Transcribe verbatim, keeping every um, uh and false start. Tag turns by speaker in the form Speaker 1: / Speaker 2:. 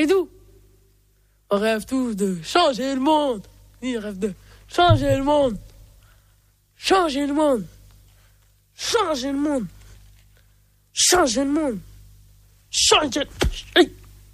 Speaker 1: Seydou. On rêve tous de changer le monde. Oui, on rêve de changer le monde. Changer le monde. Changer le monde. Changer le monde. Changer. Hey.